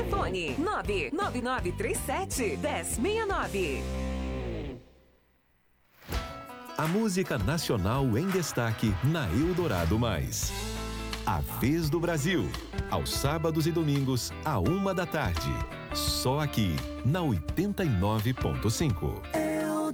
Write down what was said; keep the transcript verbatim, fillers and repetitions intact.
Telefone nove nove nove três sete, um zero seis nove. A música nacional em destaque na Eldorado Mais. A Vez do Brasil, aos sábados e domingos, à uma da tarde. Só aqui, na oitenta e nove ponto cinco.